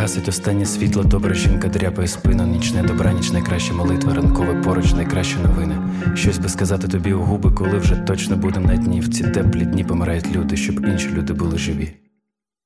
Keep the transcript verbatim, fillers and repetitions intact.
гасить останнє світло, добра жінка дряпає спину. Нічне добраніч, найкраща молитва, ранкове поруч, найкращі новини. Щось би сказати тобі у губи, коли вже точно будем на дні. В ці теплі дні помирають люди, щоб інші люди були живі.